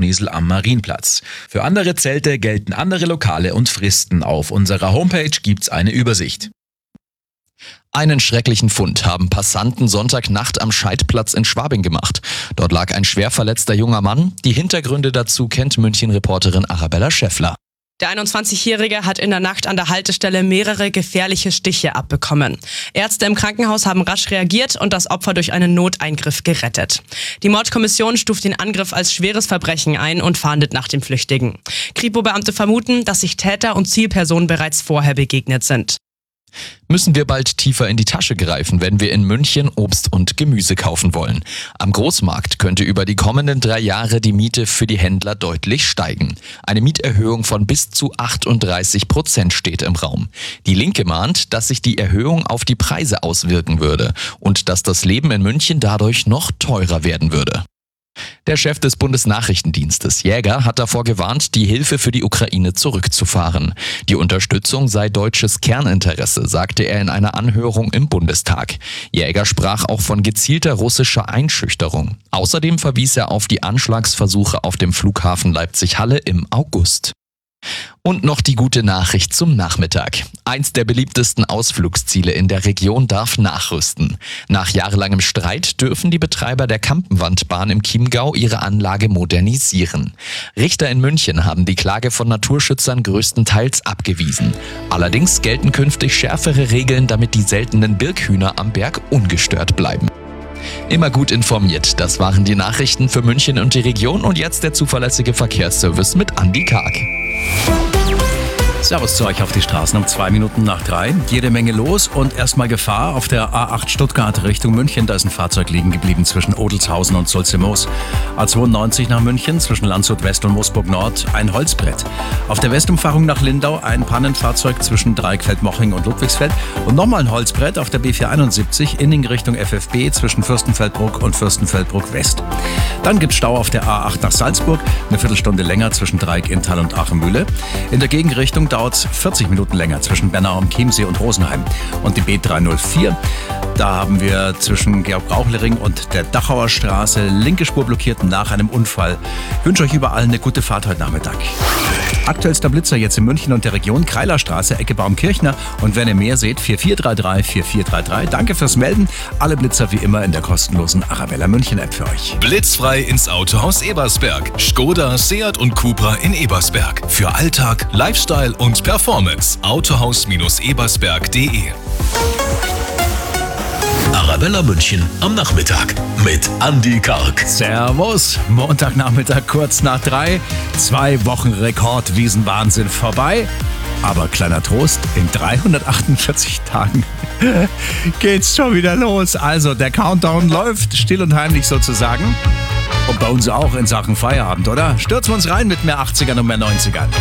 Großmesel am Marienplatz. Für andere Zelte gelten andere Lokale und Fristen. Auf unserer Homepage gibt's eine Übersicht. Einen schrecklichen Fund haben Passanten Sonntagnacht am Scheidplatz in Schwabing gemacht. Dort lag ein schwer verletzter junger Mann. Die Hintergründe dazu kennt München-Reporterin Arabella Schäffler. Der 21-Jährige hat in der Nacht an der Haltestelle mehrere gefährliche Stiche abbekommen. Ärzte im Krankenhaus haben rasch reagiert und das Opfer durch einen Noteingriff gerettet. Die Mordkommission stuft den Angriff als schweres Verbrechen ein und fahndet nach dem Flüchtigen. Kripo-Beamte vermuten, dass sich Täter und Zielperson bereits vorher begegnet sind. Müssen wir bald tiefer in die Tasche greifen, wenn wir in München Obst und Gemüse kaufen wollen. Am Großmarkt könnte über die kommenden 3 Jahre die Miete für die Händler deutlich steigen. Eine Mieterhöhung von bis zu 38% steht im Raum. Die Linke mahnt, dass sich die Erhöhung auf die Preise auswirken würde und dass das Leben in München dadurch noch teurer werden würde. Der Chef des Bundesnachrichtendienstes, Jäger, hat davor gewarnt, die Hilfe für die Ukraine zurückzufahren. Die Unterstützung sei deutsches Kerninteresse, sagte er in einer Anhörung im Bundestag. Jäger sprach auch von gezielter russischer Einschüchterung. Außerdem verwies er auf die Anschlagsversuche auf dem Flughafen Leipzig-Halle im August. Und noch die gute Nachricht zum Nachmittag. Eins der beliebtesten Ausflugsziele in der Region darf nachrüsten. Nach jahrelangem Streit dürfen die Betreiber der Kampenwandbahn im Chiemgau ihre Anlage modernisieren. Richter in München haben die Klage von Naturschützern größtenteils abgewiesen. Allerdings gelten künftig schärfere Regeln, damit die seltenen Birkhühner am Berg ungestört bleiben. Immer gut informiert, das waren die Nachrichten für München und die Region und jetzt der zuverlässige Verkehrsservice mit Andi Karg. Servus zu euch auf die Straßen um 2:03. Jede Menge los und erstmal Gefahr auf der A8 Stuttgart Richtung München. Da ist ein Fahrzeug liegen geblieben zwischen Odelshausen und Sulzimoos. A92 nach München zwischen Landshut West und Moosburg Nord ein Holzbrett. Auf der Westumfahrung nach Lindau ein Pannenfahrzeug zwischen Dreieckfeld-Moching und Ludwigsfeld. Und nochmal ein Holzbrett auf der B471 Inning Richtung FFB zwischen Fürstenfeldbruck und Fürstenfeldbruck West. Dann gibt's Stau auf der A8 nach Salzburg, eine Viertelstunde länger zwischen Dreieck-Inntal und Achemühle. In der Gegenrichtung dauert es 40 Minuten länger zwischen Bernau am Chiemsee und Rosenheim. Und die B304, da haben wir zwischen Georg-Brauchle-Ring und der Dachauer Straße linke Spur blockiert nach einem Unfall. Ich wünsche euch überall eine gute Fahrt heute Nachmittag. Aktuellster Blitzer jetzt in München und der Region, Kreilerstraße, Ecke Baumkirchner. Und wenn ihr mehr seht, 4433 4433. Danke fürs Melden. Alle Blitzer wie immer in der kostenlosen Arabella München App für euch. Blitzfrei ins Autohaus Ebersberg. Škoda, Seat und Cupra in Ebersberg. Für Alltag, Lifestyle und Performance. Autohaus-ebersberg.de. Arabella München am Nachmittag mit Andi Karg. Servus, Montagnachmittag kurz nach 3. 2 Wochen Rekordwiesenwahnsinn vorbei. Aber kleiner Trost, in 348 Tagen geht's schon wieder los. Also der Countdown läuft still und heimlich sozusagen. Und bei uns auch in Sachen Feierabend, oder? Stürzen wir uns rein mit mehr 80ern und mehr 90ern.